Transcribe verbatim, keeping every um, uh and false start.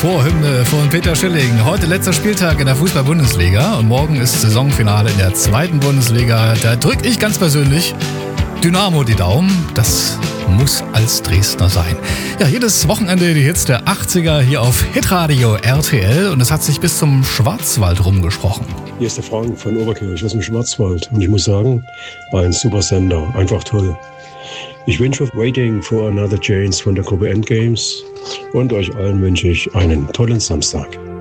Torhymne von Peter Schilling. Heute letzter Spieltag in der Fußball-Bundesliga und morgen ist Saisonfinale in der zweiten Bundesliga. Da drücke ich ganz persönlich Dynamo die Daumen. Das muss als Dresdner sein. Ja, jedes Wochenende die Hits der achtziger hier auf Hitradio R T L und es hat sich bis zum Schwarzwald rumgesprochen. Hier ist der Frank von Oberkirch aus dem Schwarzwald und ich muss sagen, war ein super Sender, einfach toll. Ich wünsche Waiting for Another Chance von der Gruppe Endgames und euch allen wünsche ich einen tollen Samstag.